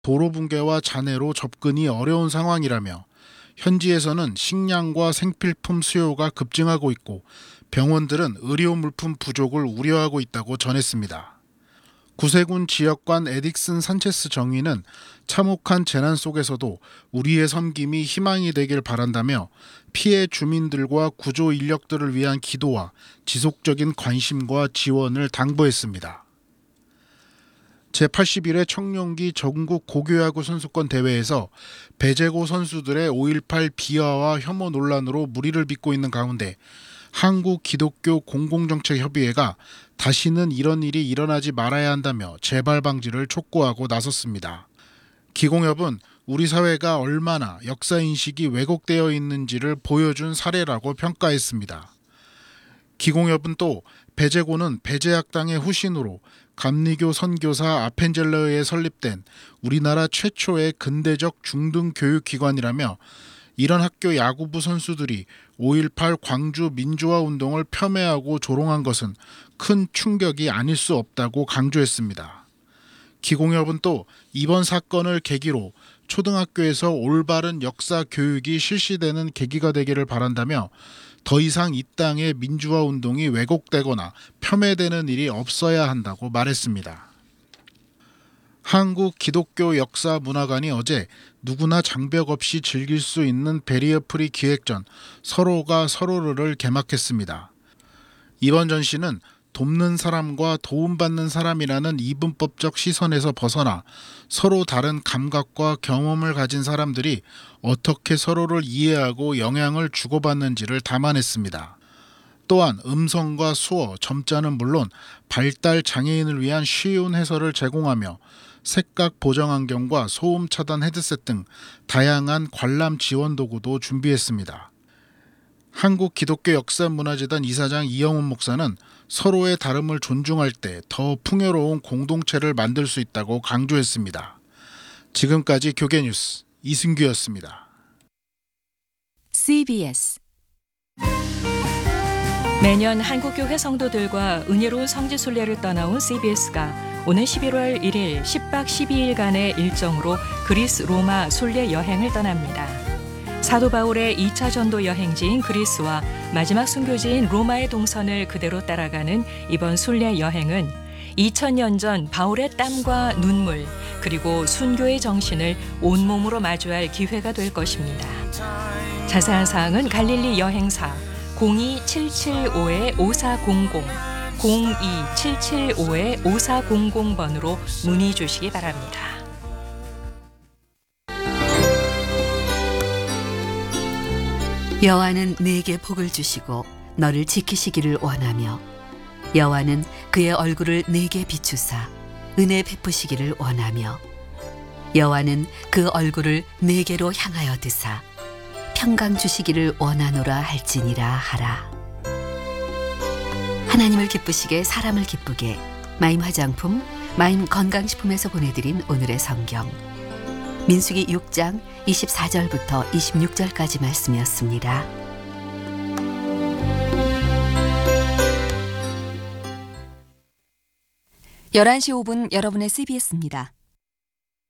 도로 붕괴와 잔해로 접근이 어려운 상황이라며 현지에서는 식량과 생필품 수요가 급증하고 있고 병원들은 의료 물품 부족을 우려하고 있다고 전했습니다. 구세군 지역관 에딕슨 산체스 정의는 참혹한 재난 속에서도 우리의 섬김이 희망이 되길 바란다며 피해 주민들과 구조 인력들을 위한 기도와 지속적인 관심과 지원을 당부했습니다. 제81회 청룡기 전국 고교야구 선수권 대회에서 배제고 선수들의 5.18 비하와 혐오 논란으로 물의를 빚고 있는 가운데 한국기독교 공공정책협의회가 다시는 이런 일이 일어나지 말아야 한다며 재발 방지를 촉구하고 나섰습니다. 기공협은 우리 사회가 얼마나 역사인식이 왜곡되어 있는지를 보여준 사례라고 평가했습니다. 기공협은 또 배제고는 배제학당의 후신으로 감리교 선교사 아펜젤러에 설립된 우리나라 최초의 근대적 중등교육기관이라며 이런 학교 야구부 선수들이 5.18 광주 민주화운동을 폄훼하고 조롱한 것은 큰 충격이 아닐 수 없다고 강조했습니다. 기공협은 또 이번 사건을 계기로 초등학교에서 올바른 역사 교육이 실시되는 계기가 되기를 바란다며 더 이상 이 땅의 민주화운동이 왜곡되거나 폄훼되는 일이 없어야 한다고 말했습니다. 한국기독교역사문화관이 어제 누구나 장벽 없이 즐길 수 있는 베리어프리 기획전 서로가 서로를 개막했습니다. 이번 전시는 돕는 사람과 도움받는 사람이라는 이분법적 시선에서 벗어나 서로 다른 감각과 경험을 가진 사람들이 어떻게 서로를 이해하고 영향을 주고받는지를 담아냈습니다. 또한 음성과 수어, 점자는 물론 발달 장애인을 위한 쉬운 해설을 제공하며 색각 보정 안경과 소음 차단 헤드셋 등 다양한 관람 지원 도구도 준비했습니다. 한국기독교역사문화재단 이사장 이영훈 목사는 서로의 다름을 존중할 때 더 풍요로운 공동체를 만들 수 있다고 강조했습니다. 지금까지 교계뉴스 이승규였습니다. CBS 매년 한국교회 성도들과 은혜로운 성지순례를 떠나온 CBS가 오는 11월 1일 10박 12일간의 일정으로 그리스 로마 순례 여행을 떠납니다. 사도 바울의 2차 전도 여행지인 그리스와 마지막 순교지인 로마의 동선을 그대로 따라가는 이번 순례 여행은 2000년 전 바울의 땀과 눈물 그리고 순교의 정신을 온몸으로 마주할 기회가 될 것입니다. 자세한 사항은 갈릴리 여행사 02775-5400 02775-5400번으로 문의 주시기 바랍니다. 여호와는 네게 복을 주시고 너를 지키시기를 원하며 여호와는 그의 얼굴을 네게 비추사 은혜 베푸시기를 원하며 여호와는 그 얼굴을 네게로 향하여 드사 평강 주시기를 원하노라 할지니라 하라. 하나님을 기쁘시게 사람을 기쁘게 마임 화장품, 마임 건강식품에서 보내드린 오늘의 성경 민수기 6장 24절부터 26절까지 말씀이었습니다. 11시 5분 여러분의 CBS입니다.